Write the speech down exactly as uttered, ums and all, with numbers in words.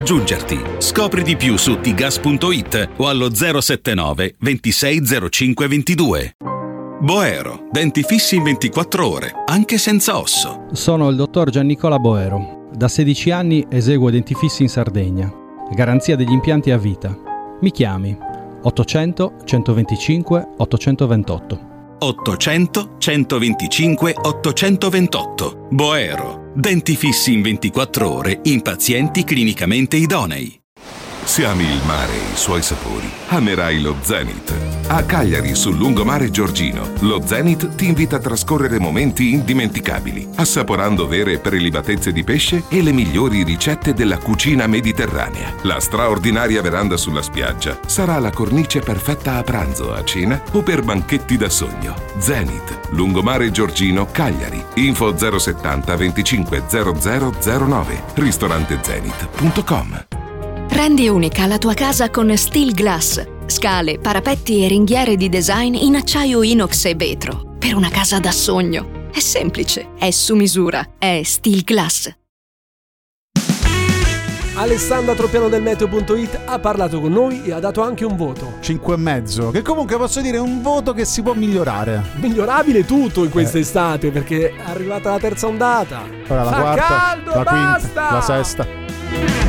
raggiungerti. Scopri di più su tigas punto it o allo zero settantanove ventisei zero cinque ventidue. Boero, denti fissi in ventiquattro ore, anche senza osso. Sono il dottor Giannicola Boero. Da sedici anni eseguo denti fissi in Sardegna. Garanzia degli impianti a vita. Mi chiami ottocento centoventicinque ottocentoventotto. ottocento centoventicinque ottocentoventotto. Boero, denti fissi in ventiquattro ore in pazienti clinicamente idonei. Se ami il mare e i suoi sapori, amerai lo Zenith. A Cagliari, sul lungomare Giorgino, lo Zenith ti invita a trascorrere momenti indimenticabili, assaporando vere prelibatezze di pesce e le migliori ricette della cucina mediterranea. La straordinaria veranda sulla spiaggia sarà la cornice perfetta a pranzo, a cena o per banchetti da sogno. Zenith, lungomare Giorgino, Cagliari. Info zero settanta venticinque zero zero zero nove. ristorante zenith punto com. Rendi unica la tua casa con Steel Glass. Scale, parapetti e ringhiere di design in acciaio inox e vetro. Per una casa da sogno. È semplice, è su misura, è Steel Glass. Alessandra Tropiano del meteo punto it ha parlato con noi e ha dato anche un voto. cinque e mezzo, che comunque posso dire è un voto che si può migliorare. Migliorabile tutto in quest'estate, eh. perché è arrivata la terza ondata. Ora la Fa quarta, caldo, la basta! quinta, la sesta.